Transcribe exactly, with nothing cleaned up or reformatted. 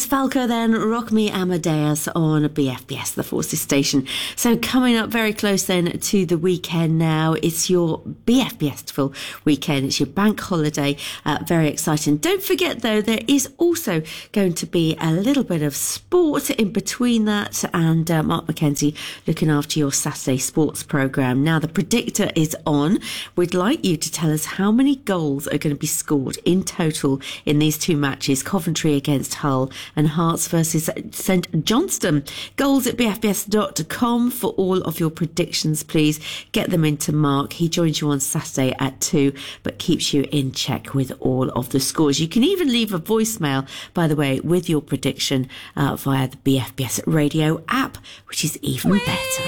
Falco then, Rock Me Amadeus on B F B S, the Forces station. So coming up very close then to the weekend now, it's your B F B S full weekend. It's your bank holiday. Uh, very exciting. Don't forget though, there is also going to be a little bit of sport in between that, and uh, Mark Mackenzie looking after your Saturday sports programme. Now the predictor is on. We'd like you to tell us how many goals are going to be scored in total in these two matches, Coventry against Hull and Hearts versus St Johnstone. Goals at b f b s dot com for all of your predictions, please. Get them into Mark. He joins you on Saturday at two, but keeps you in check with all of the scores. You can even leave a voicemail, by the way, with your prediction uh, via the B F B S radio app, which is even better.